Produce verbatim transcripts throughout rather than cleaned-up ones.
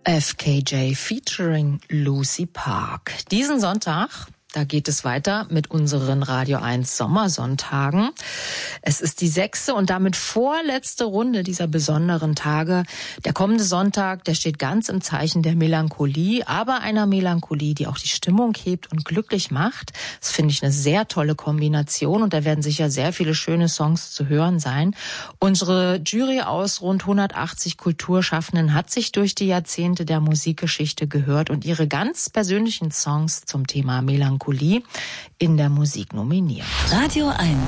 F K J featuring Lucy Park. Diesen Sonntag, da geht es weiter mit unseren Radio eins Sommersonntagen. Es ist die sechste und damit vorletzte Runde dieser besonderen Tage. Der kommende Sonntag, der steht ganz im Zeichen der Melancholie, aber einer Melancholie, die auch die Stimmung hebt und glücklich macht. Das finde ich eine sehr tolle Kombination und da werden sicher sehr viele schöne Songs zu hören sein. Unsere Jury aus rund hundertachtzig Kulturschaffenden hat sich durch die Jahrzehnte der Musikgeschichte gehört und ihre ganz persönlichen Songs zum Thema Melancholie in der Musik nominiert. Radio eins.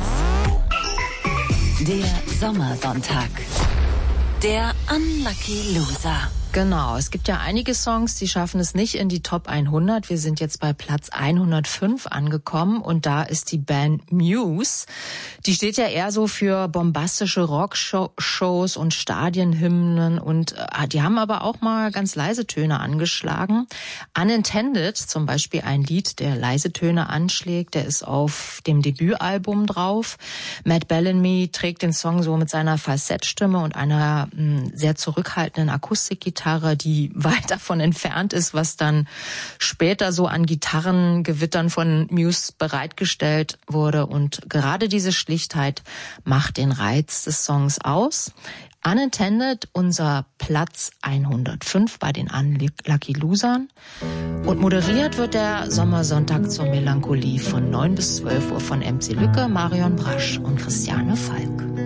Der Sommersonntag. Der Unlucky Loser. Genau, es gibt ja einige Songs, die schaffen es nicht in die Top hundert. Wir sind jetzt bei Platz hundertfünf angekommen und da ist die Band Muse. Die steht ja eher so für bombastische Rockshows und Stadienhymnen und äh, die haben aber auch mal ganz leise Töne angeschlagen. Unintended, zum Beispiel ein Lied, der leise Töne anschlägt, der ist auf dem Debütalbum drauf. Matt Bellamy trägt den Song so mit seiner Falsettstimme und einer mh, sehr zurückhaltenden Akustikgitarre, die weit davon entfernt ist, was dann später so an Gitarrengewittern von Muse bereitgestellt wurde. Und gerade diese Schlichtheit macht den Reiz des Songs aus. Unintended, unser Platz hundertfünf bei den Unlucky Losern. Und moderiert wird der Sommersonntag zur Melancholie von neun bis zwölf Uhr von M C Lücke, Marion Brasch und Christiane Falk.